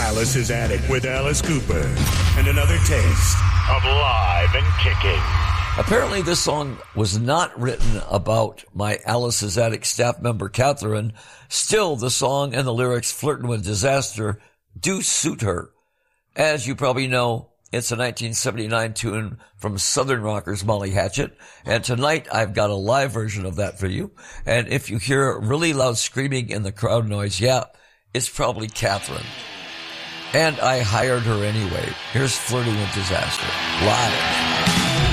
Alice's Attic with Alice Cooper. And another taste of Live and Kicking. Apparently this song was not written about my Alice's Attic staff member, Catherine. Still, the song and the lyrics, Flirtin' with Disaster, do suit her. As you probably know, it's a 1979 tune from Southern rockers Molly Hatchet. And tonight I've got a live version of that for you. And if you hear really loud screaming in the crowd noise, yeah, it's probably Catherine. And I hired her anyway. Here's Flirting with Disaster, live.